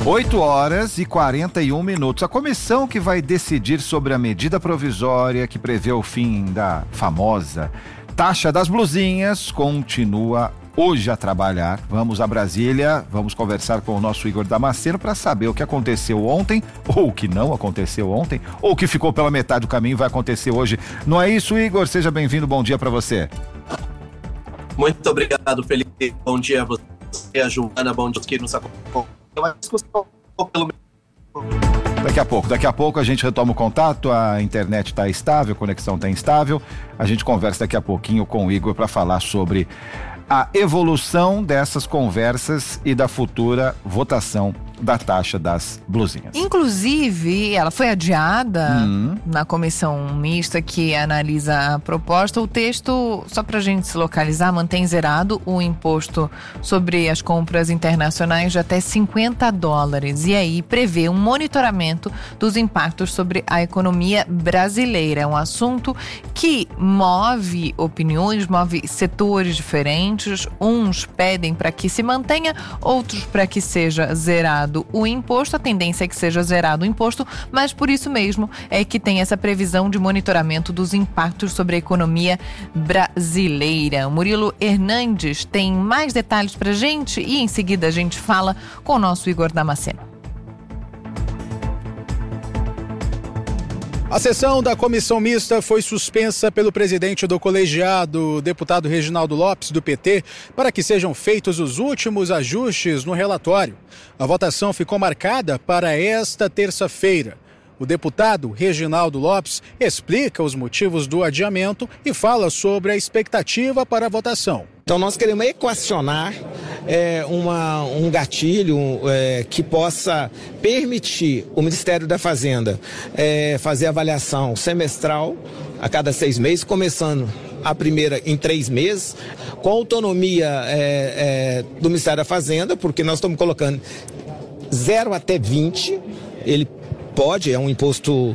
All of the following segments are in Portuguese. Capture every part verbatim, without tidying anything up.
oito horas e quarenta e um minutos. A comissão que vai decidir sobre a medida provisória que prevê o fim da famosa taxa das blusinhas continua hoje a trabalhar. Vamos a Brasília, vamos conversar com o nosso Igor Damasceno para saber o que aconteceu ontem, ou o que não aconteceu ontem, ou o que ficou pela metade do caminho vai acontecer hoje. Não é isso, Igor? Seja bem-vindo, bom dia para você. Muito obrigado, Felipe. Bom dia a você, a Joana, bom dia que nos acompanham. Daqui a pouco, daqui a pouco a gente retoma o contato, a internet está estável, a conexão está instável, a gente conversa daqui a pouquinho com o Igor para falar sobre a evolução dessas conversas e da futura votação da taxa das blusinhas. Inclusive, ela foi adiada hum. na comissão mista que analisa a proposta. O texto, só para a gente se localizar, mantém zerado o imposto sobre as compras internacionais de até cinquenta dólares. E aí prevê um monitoramento dos impactos sobre a economia brasileira. É um assunto que move opiniões, move setores diferentes. Uns pedem para que se mantenha, outros para que seja zerado o imposto. A tendência é que seja zerado o imposto, mas por isso mesmo é que tem essa previsão de monitoramento dos impactos sobre a economia brasileira. O Murilo Hernandes tem mais detalhes pra gente e em seguida a gente fala com o nosso Igor Damasceno. A sessão da comissão mista foi suspensa pelo presidente do colegiado, o deputado Reginaldo Lopes, do P T, para que sejam feitos os últimos ajustes no relatório. A votação ficou marcada para esta terça-feira. O deputado Reginaldo Lopes explica os motivos do adiamento e fala sobre a expectativa para a votação. Então nós queremos equacionar é, uma, um gatilho é, que possa permitir o Ministério da Fazenda é, fazer avaliação semestral a cada seis meses, começando a primeira em três meses, com autonomia é, é, do Ministério da Fazenda, porque nós estamos colocando zero até vinte, ele pode, é um imposto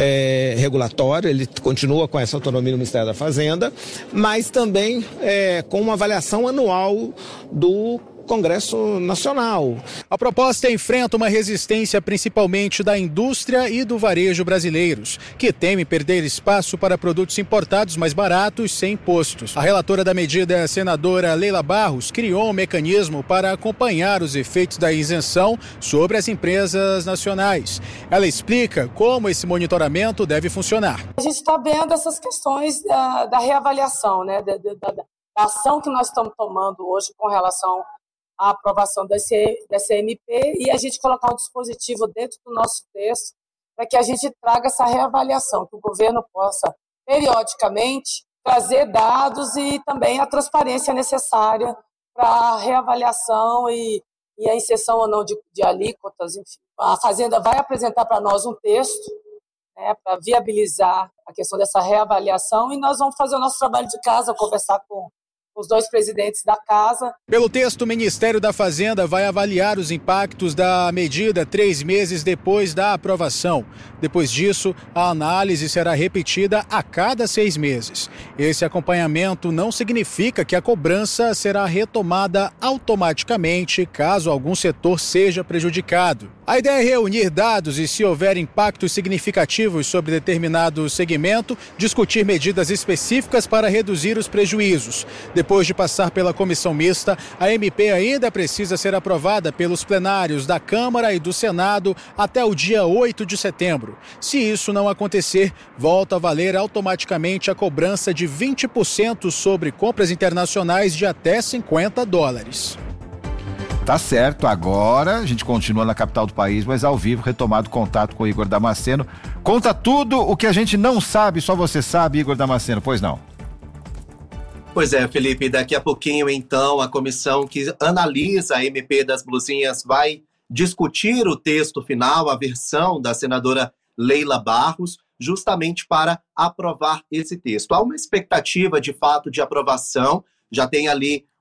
é, regulatório, ele continua com essa autonomia no Ministério da Fazenda, mas também é, com uma avaliação anual do Congresso Nacional. A proposta enfrenta uma resistência principalmente da indústria e do varejo brasileiros, que temem perder espaço para produtos importados mais baratos sem impostos. A relatora da medida, a senadora Leila Barros, criou um mecanismo para acompanhar os efeitos da isenção sobre as empresas nacionais. Ela explica como esse monitoramento deve funcionar. A gente está vendo essas questões da, da reavaliação, né, da, da, da ação que nós estamos tomando hoje com relação a aprovação dessa M P e a gente colocar um dispositivo dentro do nosso texto para que a gente traga essa reavaliação, que o governo possa, periodicamente, trazer dados e também a transparência necessária para a reavaliação e, e a inserção ou não de, de alíquotas. Enfim. A Fazenda vai apresentar para nós um texto, né, para viabilizar a questão dessa reavaliação e nós vamos fazer o nosso trabalho de casa, conversar com os dois presidentes da casa. Pelo texto, o Ministério da Fazenda vai avaliar os impactos da medida três meses depois da aprovação. Depois disso, a análise será repetida a cada seis meses. Esse acompanhamento não significa que a cobrança será retomada automaticamente caso algum setor seja prejudicado. A ideia é reunir dados e, se houver impactos significativos sobre determinado segmento, discutir medidas específicas para reduzir os prejuízos. Depois de passar pela comissão mista, a M P ainda precisa ser aprovada pelos plenários da Câmara e do Senado até o dia oito de setembro. Se isso não acontecer, volta a valer automaticamente a cobrança de vinte por cento sobre compras internacionais de até cinquenta dólares. Tá certo, agora a gente continua na capital do país, mas ao vivo, retomado contato com o Igor Damasceno. Conta tudo o que a gente não sabe, só você sabe, Igor Damasceno, pois não? Pois é, Felipe, daqui a pouquinho, então, a comissão que analisa a M P das blusinhas vai discutir o texto final, a versão da senadora Leila Barros, justamente para aprovar esse texto. Há uma expectativa, de fato, de aprovação, já tem ali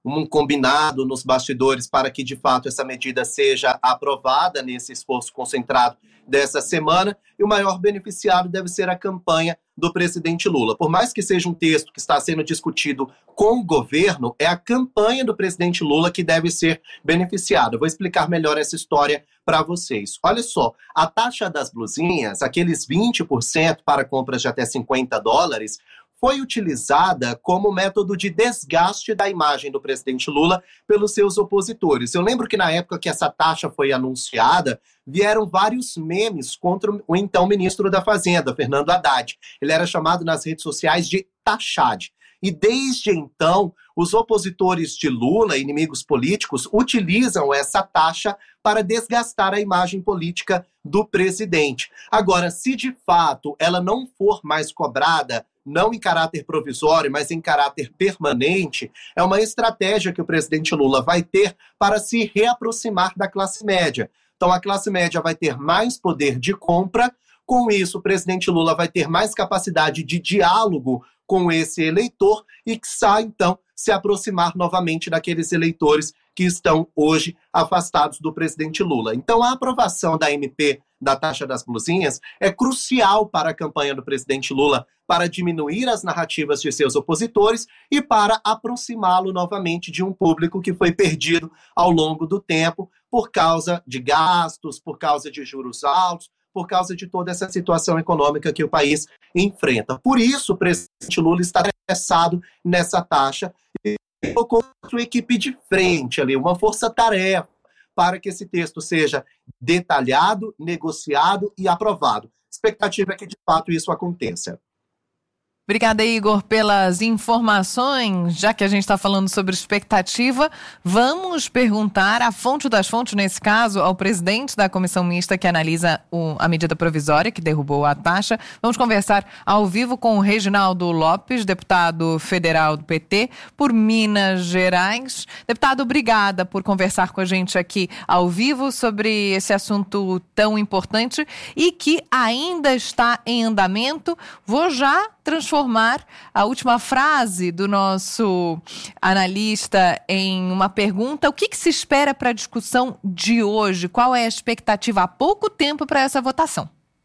um combinado nos bastidores para que, de fato, essa medida seja aprovada nesse esforço concentrado dessa semana, e o maior beneficiário deve ser a campanha do presidente Lula. Por mais que seja um texto que está sendo discutido com o governo, é a campanha do presidente Lula que deve ser beneficiada. Eu vou explicar melhor essa história para vocês. Olha só, a taxa das blusinhas, aqueles vinte por cento para compras de até cinquenta dólares, foi utilizada como método de desgaste da imagem do presidente Lula pelos seus opositores. Eu lembro que na época que essa taxa foi anunciada, vieram vários memes contra o então ministro da Fazenda, Fernando Haddad. Ele era chamado nas redes sociais de Taxad. E desde então, os opositores de Lula, inimigos políticos, utilizam essa taxa para desgastar a imagem política do presidente. Agora, se de fato ela não for mais cobrada, não em caráter provisório, mas em caráter permanente, é uma estratégia que o presidente Lula vai ter para se reaproximar da classe média. Então, a classe média vai ter mais poder de compra. Com isso, o presidente Lula vai ter mais capacidade de diálogo com esse eleitor e, quiçá, então, se aproximar novamente daqueles eleitores que estão hoje afastados do presidente Lula. Então, a aprovação da M P da taxa das blusinhas é crucial para a campanha do presidente Lula para diminuir as narrativas de seus opositores e para aproximá-lo novamente de um público que foi perdido ao longo do tempo por causa de gastos, por causa de juros altos, por causa de toda essa situação econômica que o país enfrenta. Por isso, o presidente Lula está interessado nessa taxa e colocou sua equipe de frente ali, uma força-tarefa, para que esse texto seja detalhado, negociado e aprovado. A expectativa é que, de fato, isso aconteça. Obrigada, Igor, pelas informações. Já que a gente está falando sobre expectativa, vamos perguntar a fonte das fontes, nesse caso, ao presidente da comissão mista que analisa o, a medida provisória que derrubou a taxa. Vamos conversar ao vivo com o Reginaldo Lopes, deputado federal do P T, por Minas Gerais. Deputado, obrigada por conversar com a gente aqui ao vivo sobre esse assunto tão importante e que ainda está em andamento. Vou já transformar a última frase do nosso analista em uma pergunta. O que, que se espera para a discussão de hoje? Qual é a expectativa? Há pouco tempo para essa votação.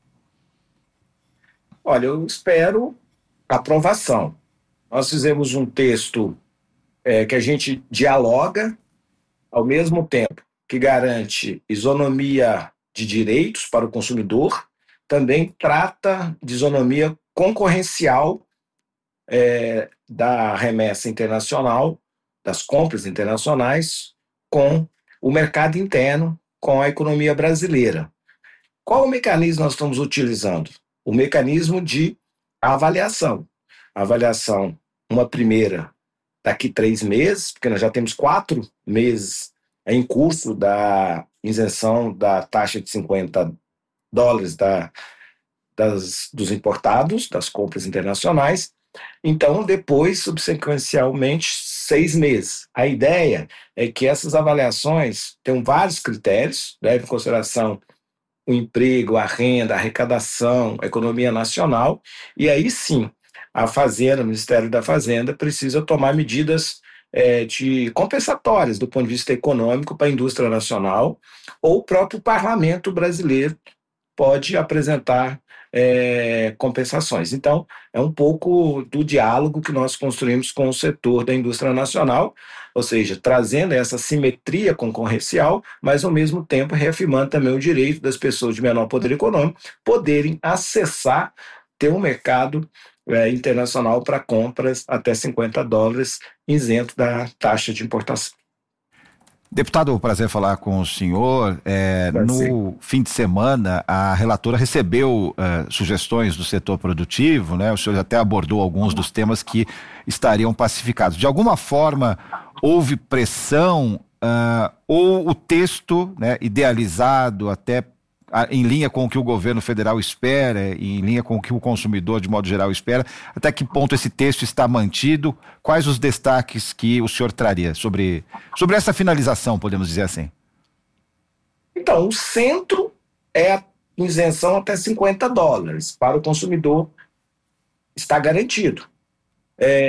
Olha, eu espero aprovação. Nós fizemos um texto é, que a gente dialoga, ao mesmo tempo que garante isonomia de direitos para o consumidor, também trata de isonomia concorrencial é, da remessa internacional, das compras internacionais, com o mercado interno, com a economia brasileira. Qual o mecanismo nós estamos utilizando? O mecanismo de avaliação. Avaliação, uma primeira daqui três meses, porque nós já temos quatro meses em curso da isenção da taxa de cinquenta dólares da Das, dos importados, das compras internacionais. Então, depois, subsequencialmente, seis meses. A ideia é que essas avaliações tenham vários critérios, levem em consideração o emprego, a renda, a arrecadação, a economia nacional, e aí sim, a Fazenda, o Ministério da Fazenda, precisa tomar medidas é, de compensatórias do ponto de vista econômico para a indústria nacional, ou o próprio parlamento brasileiro pode apresentar É, compensações. Então, é um pouco do diálogo que nós construímos com o setor da indústria nacional, ou seja, trazendo essa simetria concorrencial, mas ao mesmo tempo reafirmando também o direito das pessoas de menor poder econômico poderem acessar, ter um mercado é, internacional para compras até cinquenta dólares isento da taxa de importação. Deputado, prazer falar com o senhor. É, no fim de semana, a relatora recebeu é, sugestões do setor produtivo, né? O senhor até abordou alguns dos temas que estariam pacificados. De alguma forma, houve pressão uh, ou o texto, né, idealizado até em linha com o que o governo federal espera, em linha com o que o consumidor, de modo geral, espera, até que ponto esse texto está mantido? Quais os destaques que o senhor traria sobre, sobre essa finalização, podemos dizer assim? Então, o centro é a isenção até cinquenta dólares para o consumidor, está garantido. É,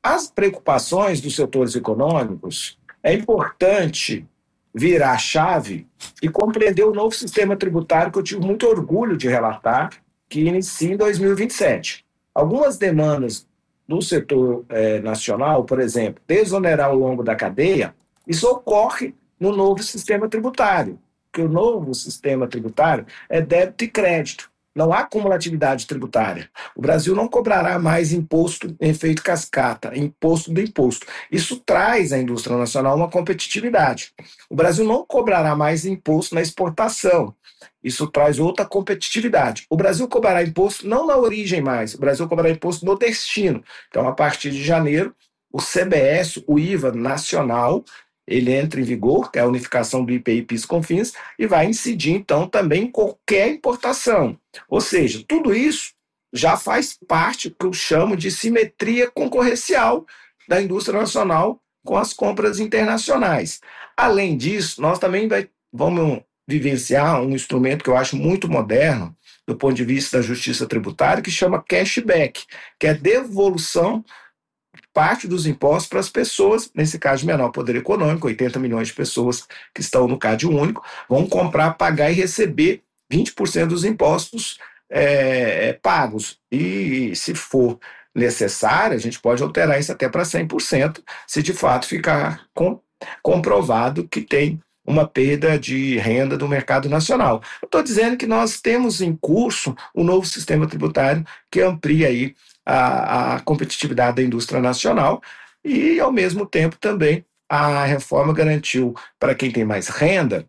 as preocupações dos setores econômicos, é importante virar a chave e compreender o novo sistema tributário que eu tive muito orgulho de relatar, que inicia em dois mil e vinte e sete. Algumas demandas do setor eh, nacional, por exemplo, desonerar ao longo da cadeia, isso ocorre no novo sistema tributário, que o novo sistema tributário é débito e crédito. Não há cumulatividade tributária. O Brasil não cobrará mais imposto em efeito cascata, imposto do imposto. Isso traz à indústria nacional uma competitividade. O Brasil não cobrará mais imposto na exportação. Isso traz outra competitividade. O Brasil cobrará imposto não na origem mais, o Brasil cobrará imposto no destino. Então, a partir de janeiro, o C B S, o I V A nacional, ele entra em vigor, que é a unificação do I P I, PIS, COFINS, e vai incidir, então, também em qualquer importação. Ou seja, tudo isso já faz parte do que eu chamo de simetria concorrencial da indústria nacional com as compras internacionais. Além disso, nós também vai, vamos vivenciar um instrumento que eu acho muito moderno, do ponto de vista da justiça tributária, que chama cashback, que é devolução parte dos impostos para as pessoas, nesse caso de menor poder econômico, oitenta milhões de pessoas que estão no Cade Único, vão comprar, pagar e receber vinte por cento dos impostos é, pagos. E se for necessário, a gente pode alterar isso até para cem por cento, se de fato ficar com, comprovado que tem uma perda de renda do mercado nacional. Eu estou dizendo que nós temos em curso um novo sistema tributário que amplia aí A, a competitividade da indústria nacional e, ao mesmo tempo, também a reforma garantiu para quem tem mais renda,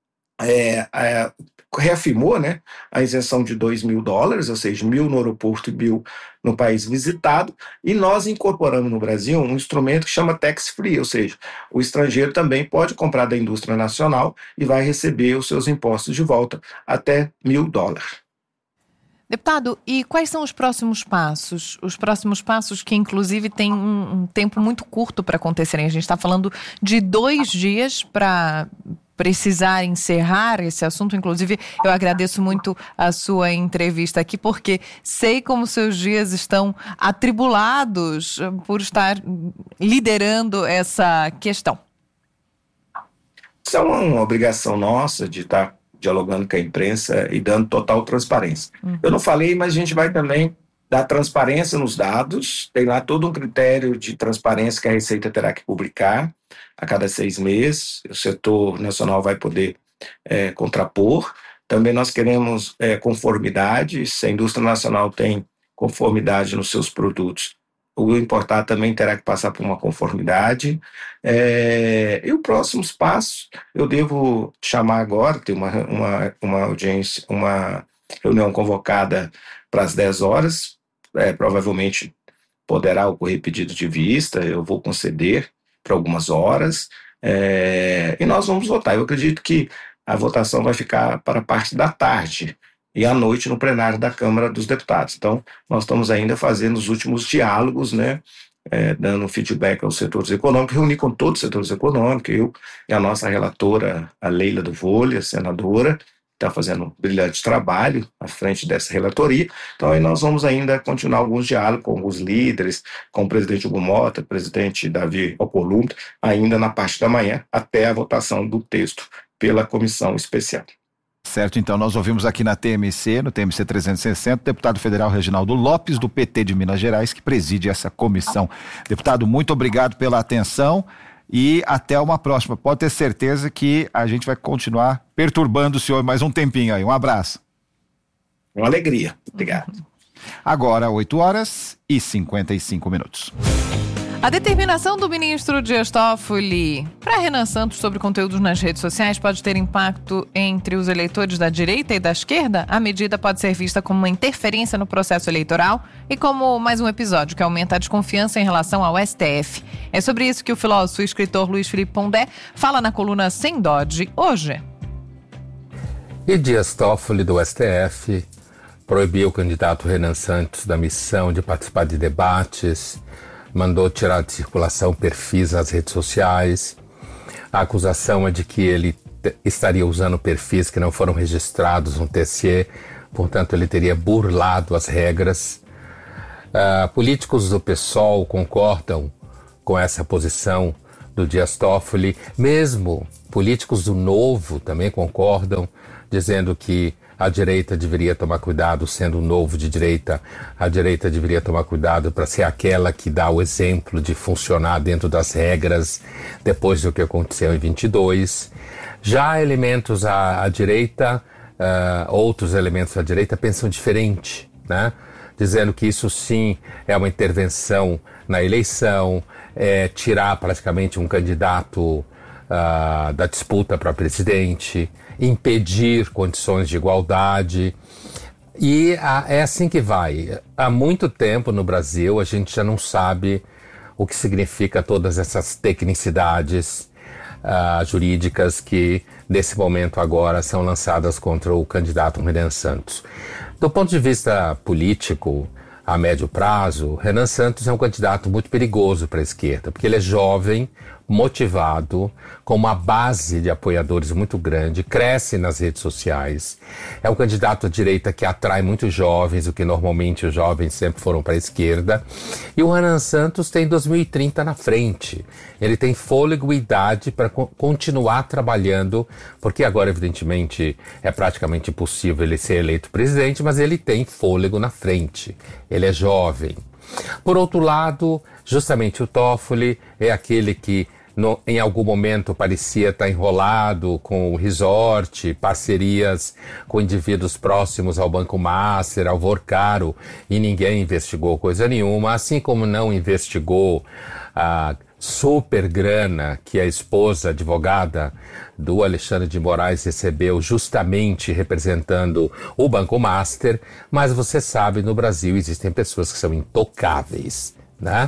é, é, reafirmou, né, a isenção de dois mil dólares, ou seja, mil no aeroporto e mil no país visitado, e nós incorporamos no Brasil um instrumento que chama tax free, ou seja, o estrangeiro também pode comprar da indústria nacional e vai receber os seus impostos de volta até mil dólares. Deputado, e quais são os próximos passos? Os próximos passos que, inclusive, têm um, um tempo muito curto para acontecerem. A gente está falando de dois dias para precisar encerrar esse assunto. Inclusive, eu agradeço muito a sua entrevista aqui, porque sei como seus dias estão atribulados por estar liderando essa questão. Isso é uma obrigação nossa de estar dialogando com a imprensa e dando total transparência. Uhum. Eu não falei, mas a gente vai também dar transparência nos dados, tem lá todo um critério de transparência que a Receita terá que publicar a cada seis meses, o setor nacional vai poder é, contrapor. Também nós queremos é, conformidade, se a indústria nacional tem conformidade nos seus produtos, o importado também terá que passar por uma conformidade. É, e o próximo passo, eu devo chamar agora, tem uma, uma, uma audiência, uma reunião convocada para as dez horas, é, provavelmente poderá ocorrer pedido de vista, eu vou conceder para algumas horas, é, e nós vamos votar. Eu acredito que a votação vai ficar para a parte da tarde, e à noite no plenário da Câmara dos Deputados. Então, nós estamos ainda fazendo os últimos diálogos, né, é, dando feedback aos setores econômicos, reunir com todos os setores econômicos, eu e a nossa relatora, a Leila do Vôlei, a senadora, está fazendo um brilhante trabalho à frente dessa relatoria. Então, aí nós vamos ainda continuar alguns diálogos com os líderes, com o presidente Hugo Mota, o presidente Davi Alcolumbre, ainda na parte da manhã, até a votação do texto pela comissão especial. Certo, então nós ouvimos aqui na T M C, no T M C trezentos e sessenta, o deputado federal Reginaldo Lopes, do P T de Minas Gerais, que preside essa comissão. Deputado, muito obrigado pela atenção e até uma próxima. Pode ter certeza que a gente vai continuar perturbando o senhor mais um tempinho aí. Um abraço. Uma alegria. Obrigado. Agora, oito horas e cinquenta e cinco minutos. A determinação do ministro Dias Toffoli para Renan Santos sobre conteúdos nas redes sociais pode ter impacto entre os eleitores da direita e da esquerda? A medida pode ser vista como uma interferência no processo eleitoral e como mais um episódio que aumenta a desconfiança em relação ao S T F. É sobre isso que o filósofo e escritor Luiz Felipe Pondé fala na coluna Sem Dodge hoje. E Dias Toffoli, do S T F, proibiu o candidato Renan Santos da missão de participar de debates, mandou tirar de circulação perfis nas redes sociais. A acusação é de que ele t- estaria usando perfis que não foram registrados no T S E, portanto ele teria burlado as regras. Uh, políticos do PSOL concordam com essa posição do Dias Toffoli, mesmo políticos do Novo também concordam, dizendo que a direita deveria tomar cuidado, sendo o Novo de direita, a direita deveria tomar cuidado para ser aquela que dá o exemplo de funcionar dentro das regras depois do que aconteceu em vinte e dois. Já elementos à, à direita, uh, outros elementos à direita pensam diferente, né? Dizendo que isso sim é uma intervenção na eleição, é tirar praticamente um candidato uh, da disputa para presidente, impedir condições de igualdade. E uh, é assim que vai. Há muito tempo no Brasil a gente já não sabe o que significa todas essas tecnicidades uh, jurídicas que nesse momento agora são lançadas contra o candidato Renan Santos. Do ponto de vista político, a médio prazo, Renan Santos é um candidato muito perigoso para a esquerda, porque ele é jovem, motivado, com uma base de apoiadores muito grande, cresce nas redes sociais. É um candidato à direita que atrai muitos jovens, o que normalmente os jovens sempre foram para a esquerda. E o Renan Santos tem dois mil e trinta na frente. Ele tem fôlego e idade para co- continuar trabalhando, porque agora, evidentemente, é praticamente impossível ele ser eleito presidente, mas ele tem fôlego na frente. Ele é jovem. Por outro lado, justamente o Toffoli é aquele que no, em algum momento parecia estar enrolado com o resort, parcerias com indivíduos próximos ao Banco Master, ao Vorcaro, e ninguém investigou coisa nenhuma, assim como não investigou a super grana que a esposa advogada do Alexandre de Moraes recebeu justamente representando o Banco Master, mas você sabe, no Brasil existem pessoas que são intocáveis, né?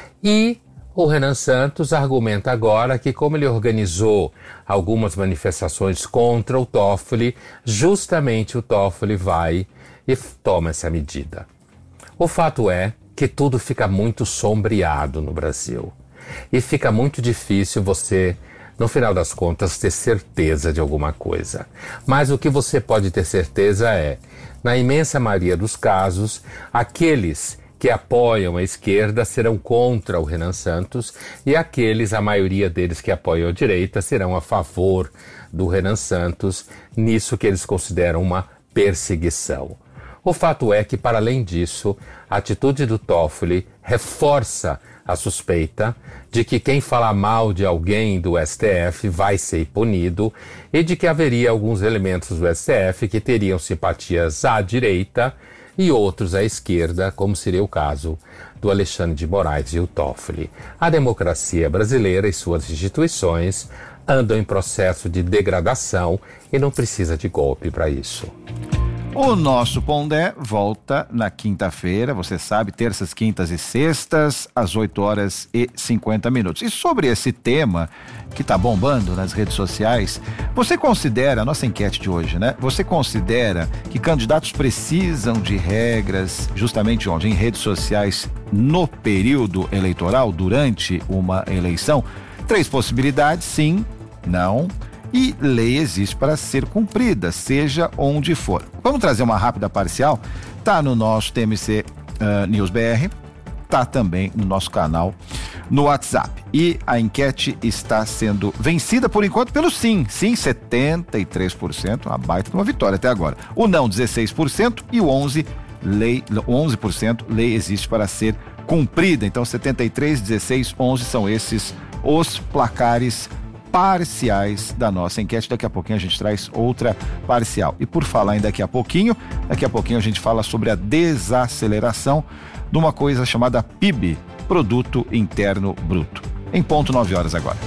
E o Renan Santos argumenta agora que, como ele organizou algumas manifestações contra o Toffoli, justamente o Toffoli vai e toma essa medida. O fato é que tudo fica muito sombreado no Brasil. E fica muito difícil você, no final das contas, ter certeza de alguma coisa. Mas o que você pode ter certeza é, na imensa maioria dos casos, aqueles que apoiam a esquerda serão contra o Renan Santos e aqueles, a maioria deles que apoiam a direita, serão a favor do Renan Santos, nisso que eles consideram uma perseguição. O fato é que, para além disso, a atitude do Toffoli reforça a suspeita de que quem falar mal de alguém do S T F vai ser punido e de que haveria alguns elementos do S T F que teriam simpatias à direita e outros à esquerda, como seria o caso do Alexandre de Moraes e o Toffoli. A democracia brasileira e suas instituições andam em processo de degradação e não precisa de golpe para isso. O nosso Pondé volta na quinta-feira, você sabe, terças, quintas e sextas, às oito horas e cinquenta minutos. E sobre esse tema que está bombando nas redes sociais, você considera, a nossa enquete de hoje, né? Você considera que candidatos precisam de regras justamente onde? Em redes sociais no período eleitoral, durante uma eleição? Três possibilidades, sim, não. E lei existe para ser cumprida, seja onde for. Vamos trazer uma rápida parcial? Tá no nosso T M C uh, News B R, tá também no nosso canal no WhatsApp. E a enquete está sendo vencida por enquanto pelo sim. Sim, setenta e três por cento, uma baita de uma vitória até agora. O não, dezesseis por cento e o onze por cento, lei, onze por cento, lei existe para ser cumprida. Então setenta e três, dezesseis, onze são esses os placares parciais da nossa enquete. Daqui a pouquinho a gente traz outra parcial. E por falar em daqui a pouquinho, daqui a pouquinho a gente fala sobre a desaceleração de uma coisa chamada P I B, Produto Interno Bruto. Em ponto, nove horas agora.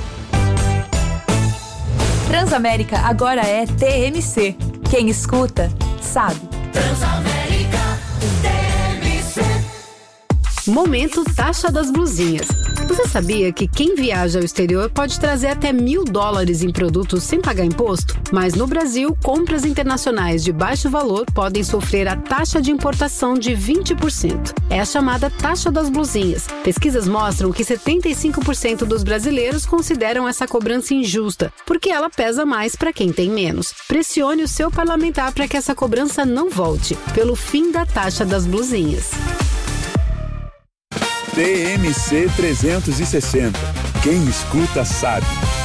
Transamérica agora é T M C. Quem escuta, sabe. Transamérica T M C. Momento Taxa das Blusinhas. Você sabia que quem viaja ao exterior pode trazer até mil dólares em produtos sem pagar imposto? Mas no Brasil, compras internacionais de baixo valor podem sofrer a taxa de importação de vinte por cento. É a chamada taxa das blusinhas. Pesquisas mostram que setenta e cinco por cento dos brasileiros consideram essa cobrança injusta, porque ela pesa mais para quem tem menos. Pressione o seu parlamentar para que essa cobrança não volte, pelo fim da taxa das blusinhas. T M C trezentos e sessenta. Quem escuta sabe.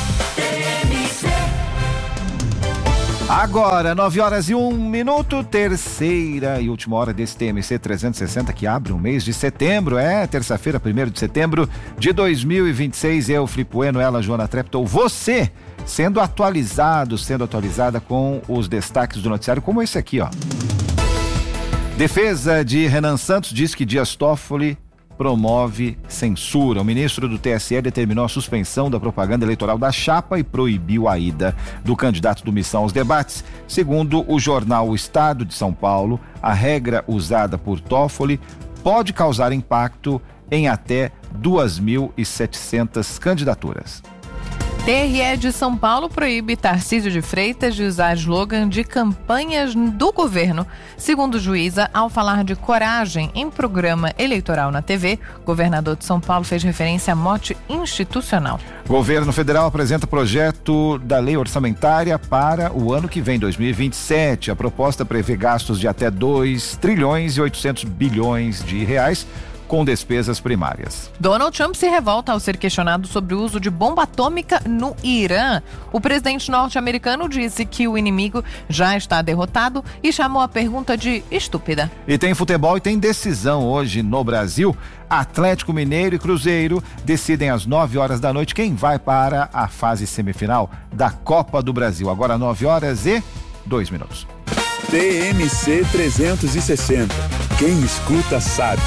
Agora, nove horas e um minuto, terceira e última hora desse T M C trezentos e sessenta que abre o mês de setembro. É terça-feira, primeiro de setembro de dois mil e vinte e seis. Eu, Felipe Bueno, ela, Joana Treptow, você sendo atualizado, sendo atualizada com os destaques do noticiário, como esse aqui, ó. Defesa de Renan Santos diz que Dias Toffoli promove censura. O ministro do T S E determinou a suspensão da propaganda eleitoral da chapa e proibiu a ida do candidato do Missão aos debates. Segundo o jornal O Estado de São Paulo, a regra usada por Toffoli pode causar impacto em até duas mil e setecentas candidaturas. T R E de São Paulo proíbe Tarcísio de Freitas de usar slogan de campanhas do governo. Segundo juíza, ao falar de coragem em programa eleitoral na T V, o governador de São Paulo fez referência a mote institucional. Governo federal apresenta projeto da lei orçamentária para o ano que vem, dois mil e vinte e sete. A proposta prevê gastos de até dois trilhões e oitocentos bilhões de reais com despesas primárias. Donald Trump se revolta ao ser questionado sobre o uso de bomba atômica no Irã. O presidente norte-americano disse que o inimigo já está derrotado e chamou a pergunta de estúpida. E tem futebol e tem decisão hoje no Brasil. Atlético Mineiro e Cruzeiro decidem às nove horas da noite quem vai para a fase semifinal da Copa do Brasil. Agora nove horas e dois minutos. T M C trezentos e sessenta. Quem escuta sabe.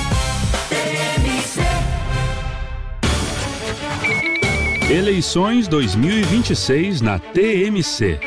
Eleições dois mil e vinte e seis na T M C.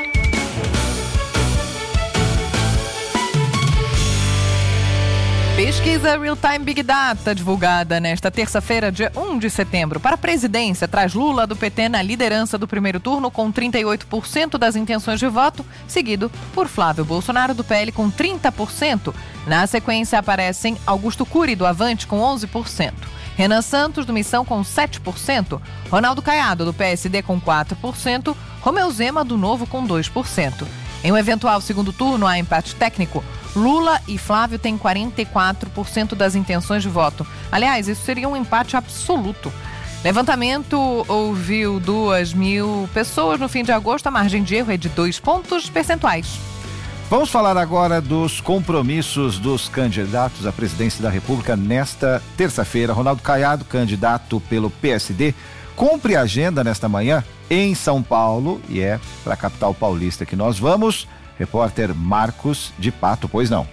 Pesquisa Real Time Big Data, divulgada nesta terça-feira, dia um de setembro, para a presidência, traz Lula do P T na liderança do primeiro turno com trinta e oito por cento das intenções de voto, seguido por Flávio Bolsonaro do P L com trinta por cento. Na sequência aparecem Augusto Cury do Avante com onze por cento. Renan Santos, do Missão, com sete por cento, Ronaldo Caiado, do P S D, com quatro por cento, Romeu Zema, do Novo, com dois por cento. Em um eventual segundo turno, há empate técnico. Lula e Flávio têm quarenta e quatro por cento das intenções de voto. Aliás, isso seria um empate absoluto. Levantamento ouviu duas mil pessoas no fim de agosto, a margem de erro é de dois pontos percentuais. Vamos falar agora dos compromissos dos candidatos à presidência da República nesta terça-feira. Ronaldo Caiado, candidato pelo P S D, cumpre a agenda nesta manhã em São Paulo e é para a capital paulista que nós vamos. Repórter Marcos de Pato, pois não.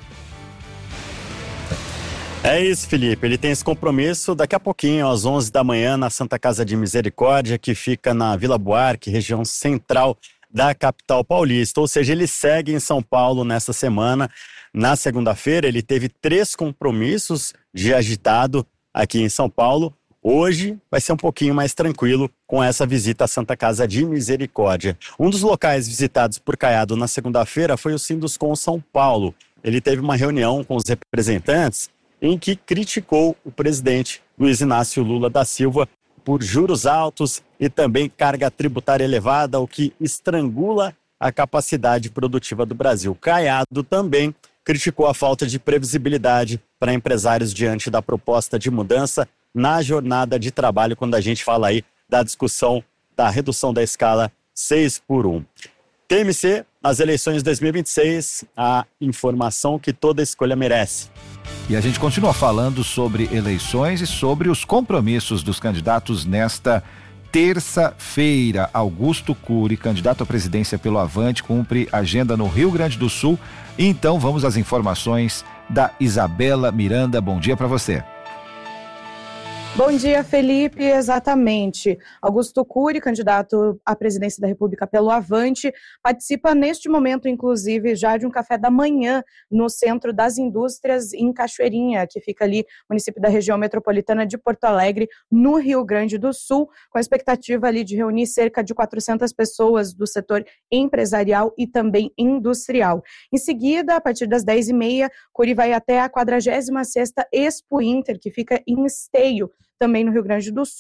É isso, Felipe. Ele tem esse compromisso daqui a pouquinho, às onze da manhã, na Santa Casa de Misericórdia, que fica na Vila Buarque, região central da capital paulista. Ou seja, ele segue em São Paulo nessa semana. Na segunda-feira, ele teve três compromissos de agitado aqui em São Paulo. Hoje vai ser um pouquinho mais tranquilo com essa visita à Santa Casa de Misericórdia. Um dos locais visitados por Caiado na segunda-feira foi o Sinduscom São Paulo. Ele teve uma reunião com os representantes em que criticou o presidente Luiz Inácio Lula da Silva por juros altos e também carga tributária elevada, o que estrangula a capacidade produtiva do Brasil. Caiado também criticou a falta de previsibilidade para empresários diante da proposta de mudança na jornada de trabalho, quando a gente fala aí da discussão da redução da escala seis por um. T M C, nas eleições de dois mil e vinte e seis, a informação que toda escolha merece. E a gente continua falando sobre eleições e sobre os compromissos dos candidatos nesta terça-feira. Augusto Cury, candidato à presidência pelo Avante, cumpre agenda no Rio Grande do Sul. Então vamos às informações da Isabela Miranda. Bom dia para você. Bom dia, Felipe. Exatamente. Augusto Cury, candidato à presidência da República pelo Avante, participa neste momento, inclusive, já de um café da manhã no Centro das Indústrias em Cachoeirinha, que fica ali, município da região metropolitana de Porto Alegre, no Rio Grande do Sul, com a expectativa ali de reunir cerca de quatrocentas pessoas do setor empresarial e também industrial. Em seguida, a partir das dez e meia, Cury vai até a quadragésima sexta Expo Inter, que fica em Esteio, também no Rio Grande do Sul,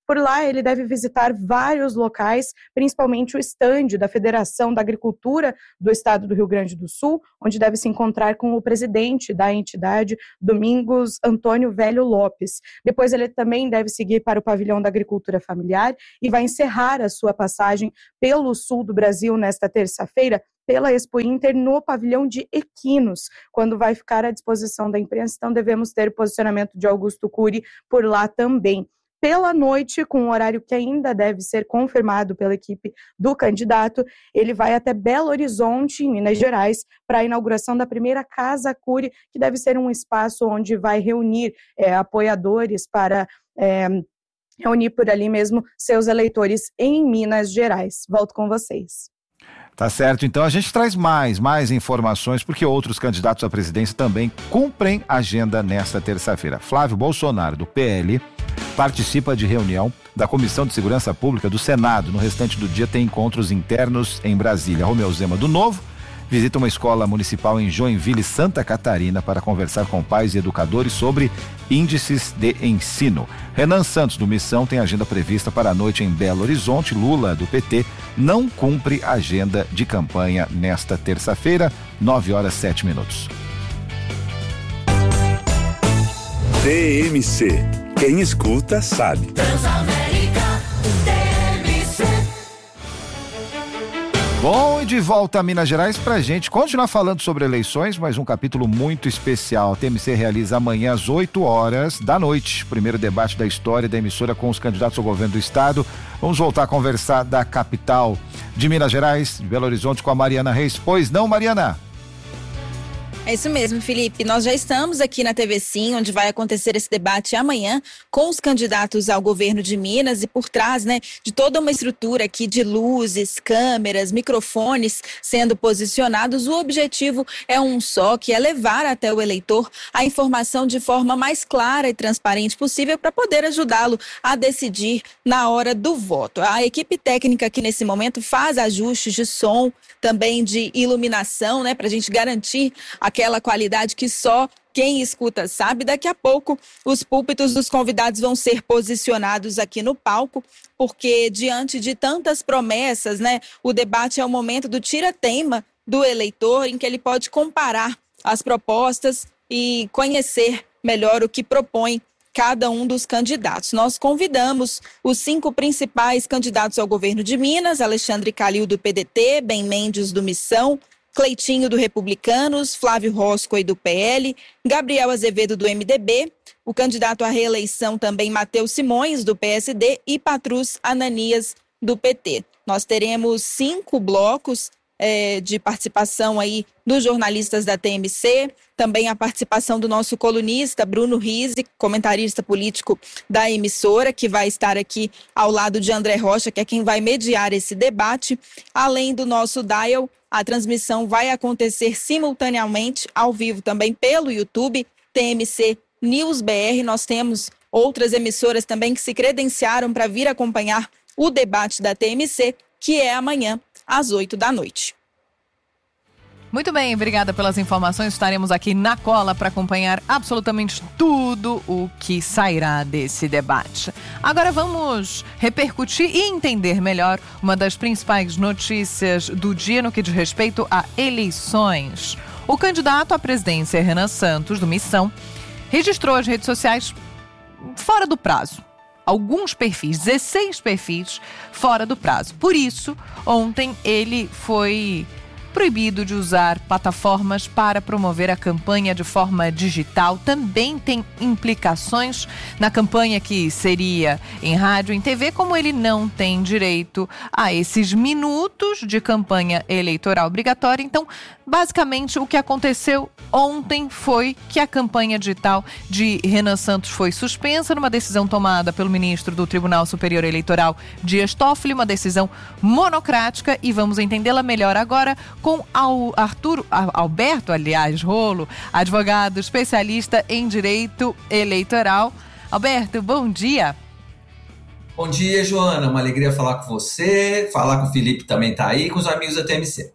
Por lá, ele deve visitar vários locais, principalmente o estande da Federação da Agricultura do Estado do Rio Grande do Sul, onde deve se encontrar com o presidente da entidade, Domingos Antônio Velho Lopes. Depois ele também deve seguir para o pavilhão da Agricultura Familiar e vai encerrar a sua passagem pelo sul do Brasil nesta terça-feira, pela Expo Inter no pavilhão de Equinos, quando vai ficar à disposição da imprensa. Então devemos ter o posicionamento de Augusto Cury por lá também. Pela noite, com um horário que ainda deve ser confirmado pela equipe do candidato, ele vai até Belo Horizonte, em Minas Gerais, para a inauguração da primeira Casa Cury, que deve ser um espaço onde vai reunir é, apoiadores para é, reunir por ali mesmo seus eleitores em Minas Gerais. Volto com vocês. Tá certo, então a gente traz mais, mais informações, porque outros candidatos à presidência também cumprem agenda nesta terça-feira. Flávio Bolsonaro, do P L, participa de reunião da Comissão de Segurança Pública do Senado. No restante do dia tem encontros internos em Brasília. Romeu Zema, do Novo, visita uma escola municipal em Joinville, Santa Catarina, para conversar com pais e educadores sobre índices de ensino. Renan Santos, do Missão, tem agenda prevista para a noite em Belo Horizonte. Lula, do P T, não cumpre agenda de campanha nesta terça-feira, nove horas e sete minutos. T M C. Quem escuta sabe. Transamérica, T M C. Bom, e de volta a Minas Gerais pra gente continuar falando sobre eleições, mas um capítulo muito especial. A T M C realiza amanhã às oito horas da noite, primeiro debate da história da emissora com os candidatos ao governo do estado. Vamos voltar a conversar da capital de Minas Gerais, de Belo Horizonte, com a Mariana Reis. Pois não, Mariana? É isso mesmo, Felipe. Nós já estamos aqui na T V Sim, onde vai acontecer esse debate amanhã com os candidatos ao governo de Minas e por trás, né, de toda uma estrutura aqui de luzes, câmeras, microfones sendo posicionados. O objetivo é um só, que é levar até o eleitor a informação de forma mais clara e transparente possível para poder ajudá-lo a decidir na hora do voto. A equipe técnica aqui nesse momento faz ajustes de som, também de iluminação, né, para a gente garantir aquela qualidade que só quem escuta sabe. Daqui a pouco os púlpitos dos convidados vão ser posicionados aqui no palco, porque diante de tantas promessas, né, o debate é o momento do tira-teima do eleitor, em que ele pode comparar as propostas e conhecer melhor o que propõe cada um dos candidatos. Nós convidamos os cinco principais candidatos ao governo de Minas: Alexandre Calil, do P D T, Ben Mendes, do Missão, Cleitinho, do Republicanos, Flávio Roscoe, do P L, Gabriel Azevedo, do M D B, o candidato à reeleição também Matheus Simões, do P S D, e Patrus Ananias, do P T. Nós teremos cinco blocos é, de participação aí dos jornalistas da T M C, também a participação do nosso colunista Bruno Rizzi, comentarista político da emissora, que vai estar aqui ao lado de André Rocha, que é quem vai mediar esse debate. Além do nosso dial, a transmissão vai acontecer simultaneamente, ao vivo também pelo YouTube, T M C News B R. Nós temos outras emissoras também que se credenciaram para vir acompanhar o debate da T M C, que é amanhã, às oito da noite. Muito bem, obrigada pelas informações. Estaremos aqui na cola para acompanhar absolutamente tudo o que sairá desse debate. Agora vamos repercutir e entender melhor uma das principais notícias do dia no que diz respeito a eleições. O candidato à presidência, Renan Santos, do Missão, registrou as redes sociais fora do prazo. Alguns perfis, dezesseis perfis fora do prazo. Por isso, ontem ele foi proibido de usar plataformas para promover a campanha de forma digital. Também tem implicações na campanha que seria em rádio, em T V, como ele não tem direito a esses minutos de campanha eleitoral obrigatória. Então, basicamente, o que aconteceu ontem foi que a campanha digital de Renan Santos foi suspensa numa decisão tomada pelo ministro do Tribunal Superior Eleitoral, Dias Toffoli, uma decisão monocrática, e vamos entendê-la melhor agora com Arthur, Alberto, aliás, Rolo, advogado especialista em direito eleitoral. Alberto, bom dia. Bom dia, Joana. Uma alegria falar com você, falar com o Felipe também tá aí, com os amigos da T M C.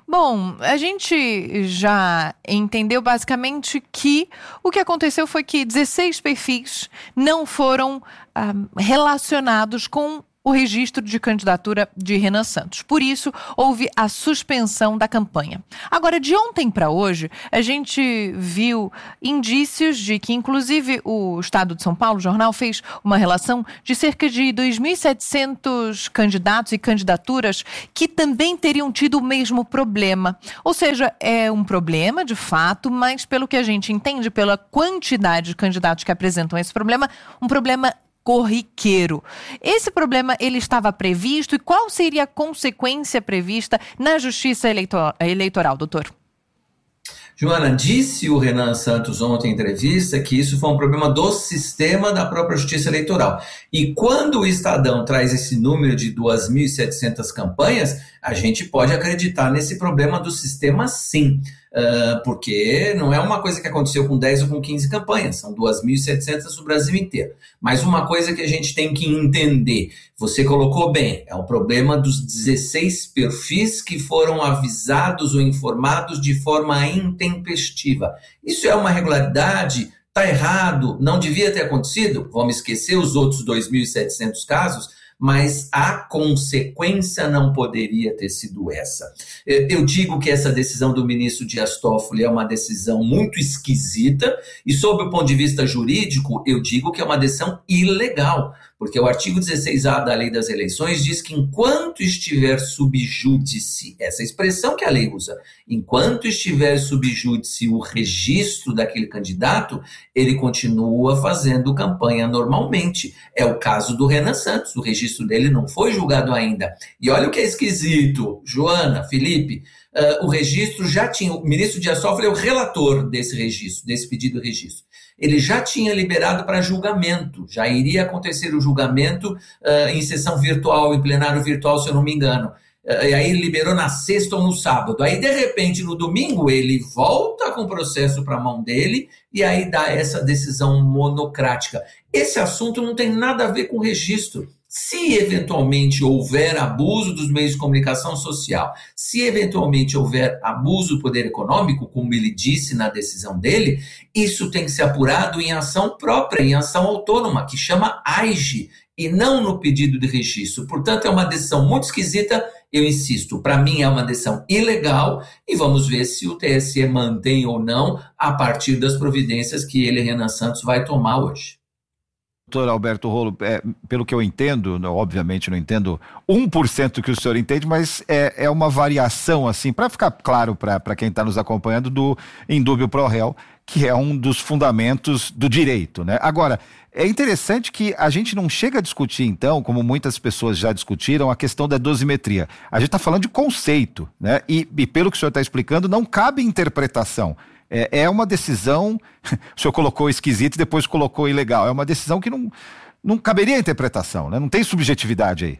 Bom, a gente já entendeu basicamente que o que aconteceu foi que dezesseis perfis não foram ah, relacionados com o registro de candidatura de Renan Santos. Por isso, houve a suspensão da campanha. Agora, de ontem para hoje, a gente viu indícios de que, inclusive, o Estado de São Paulo, o jornal, fez uma relação de cerca de dois mil e setecentos candidatos e candidaturas que também teriam tido o mesmo problema. Ou seja, é um problema, de fato, mas pelo que a gente entende, pela quantidade de candidatos que apresentam esse problema, um problema corriqueiro. Esse problema, ele estava previsto e qual seria a consequência prevista na Justiça Eleitor- Eleitoral, doutor? Joana, disse o Renan Santos ontem em entrevista que isso foi um problema do sistema da própria Justiça Eleitoral. E quando o Estadão traz esse número de duas mil e setecentas campanhas, a gente pode acreditar nesse problema do sistema sim. Uh, porque não é uma coisa que aconteceu com dez ou com quinze campanhas, são duas mil e setecentas no Brasil inteiro. Mas uma coisa que a gente tem que entender, você colocou bem, é o problema dos dezesseis perfis que foram avisados ou informados de forma intempestiva. Isso é uma irregularidade? Está errado? Não devia ter acontecido? Vamos esquecer os outros dois mil e setecentos casos? Mas a consequência não poderia ter sido essa. Eu digo que essa decisão do ministro Dias Toffoli é uma decisão muito esquisita e, sob o ponto de vista jurídico, eu digo que é uma decisão ilegal, porque o artigo dezesseis A da Lei das Eleições diz que enquanto estiver sub júdice, essa expressão que a lei usa, enquanto estiver sub júdice o registro daquele candidato, ele continua fazendo campanha normalmente. É o caso do Renan Santos, o registro dele não foi julgado ainda. E olha o que é esquisito, Joana, Felipe, uh, o registro já tinha, o ministro Dias Toffoli é o relator desse registro, desse pedido de registro. Ele já tinha liberado para julgamento, já iria acontecer o julgamento uh, em sessão virtual, em plenário virtual, se eu não me engano. Uh, e aí ele liberou na sexta ou no sábado. Aí, de repente, no domingo, ele volta com o processo para a mão dele e aí dá essa decisão monocrática. Esse assunto não tem nada a ver com registro. Se eventualmente houver abuso dos meios de comunicação social, se eventualmente houver abuso do poder econômico, como ele disse na decisão dele, isso tem que ser apurado em ação própria, em ação autônoma, que chama A I G, e não no pedido de registro. Portanto, é uma decisão muito esquisita, eu insisto, para mim é uma decisão ilegal, e vamos ver se o T S E mantém ou não a partir das providências que ele, Renan Santos, vai tomar hoje. Doutor Alberto Rolo, é, pelo que eu entendo, obviamente não entendo um por cento que o senhor entende, mas é, é uma variação, assim, para ficar claro para quem está nos acompanhando, do indúbio pro réu, que é um dos fundamentos do direito, né? Agora, é interessante que a gente não chega a discutir, então, como muitas pessoas já discutiram, a questão da dosimetria. A gente está falando de conceito, né? E, e pelo que o senhor está explicando, não cabe interpretação. É, é uma decisão, o senhor colocou esquisito e depois colocou ilegal, é uma decisão que não, não caberia a interpretação, né? Não tem subjetividade aí.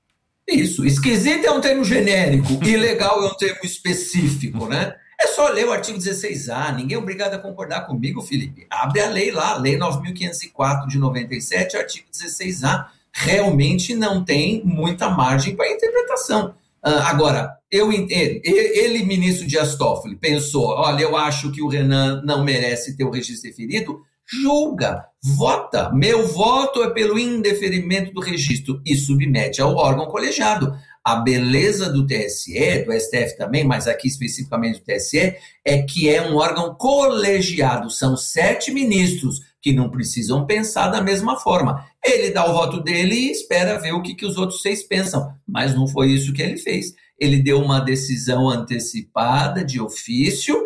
Isso, esquisito é um termo genérico, ilegal é um termo específico, né? É só ler o artigo dezesseis A, ninguém é obrigado a concordar comigo, Felipe. Abre a lei lá, lei nove mil quinhentos e quatro de noventa e sete, artigo dezesseis A. Realmente não tem muita margem para interpretação. Uh, agora, eu entendo, ele, ministro Dias Toffoli, pensou, olha, eu acho que o Renan não merece ter o registro deferido, julga, vota, meu voto é pelo indeferimento do registro e submete ao órgão colegiado. A beleza do T S E, do S T F também, mas aqui especificamente do T S E, é que é um órgão colegiado, são sete ministros que não precisam pensar da mesma forma. Ele dá o voto dele e espera ver o que, que os outros seis pensam, mas não foi isso que ele fez. Ele deu uma decisão antecipada, de ofício,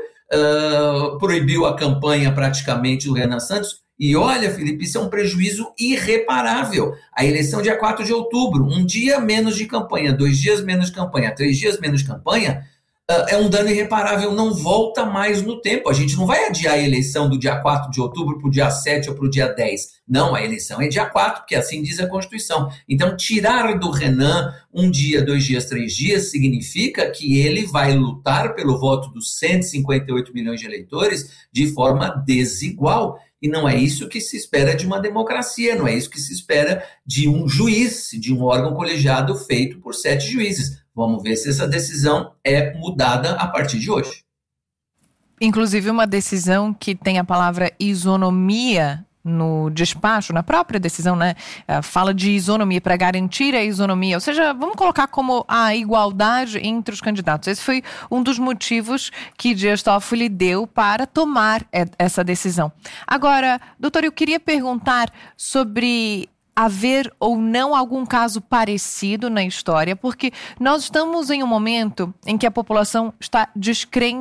uh, proibiu a campanha praticamente do Renan Santos. E olha, Felipe, isso é um prejuízo irreparável. A eleição é dia quatro de outubro, um dia menos de campanha, dois dias menos de campanha, três dias menos de campanha, uh, é um dano irreparável, não volta mais no tempo. A gente não vai adiar a eleição do dia quatro de outubro para o dia sete ou para o dia dez. Não, a eleição é dia quatro, porque assim diz a Constituição. Então, tirar do Renan um dia, dois dias, três dias, significa que ele vai lutar pelo voto dos cento e cinquenta e oito milhões de eleitores de forma desigual. E não é isso que se espera de uma democracia, não é isso que se espera de um juiz, de um órgão colegiado feito por sete juízes. Vamos ver se essa decisão é mudada a partir de hoje. Inclusive uma decisão que tem a palavra isonomia no despacho, na própria decisão, né? Fala de isonomia, para garantir a isonomia, ou seja, vamos colocar como a igualdade entre os candidatos. Esse foi um dos motivos que Dias Toffoli deu para tomar essa decisão. Agora, doutor, eu queria perguntar sobre haver ou não algum caso parecido na história, porque nós estamos em um momento em que a população está descrente